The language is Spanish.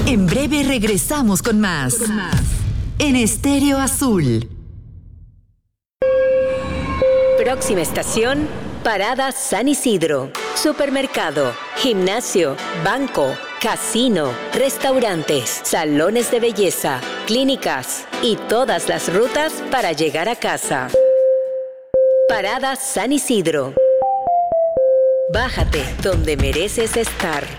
En breve regresamos con más. En Estéreo Azul. Próxima estación, Parada San Isidro. Supermercado, gimnasio, banco, casino, restaurantes, salones de belleza, clínicas y todas las rutas para llegar a casa. Parada San Isidro. Bájate donde mereces estar.